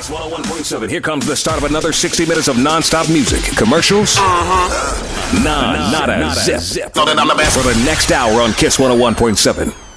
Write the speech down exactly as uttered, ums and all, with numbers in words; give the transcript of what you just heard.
Kiss one oh one point seven. Here comes the start of another sixty minutes of non-stop music, commercials, uh-huh. nah, nah, not, a, not a zip. zip. For the next hour on Kiss one oh one point seven.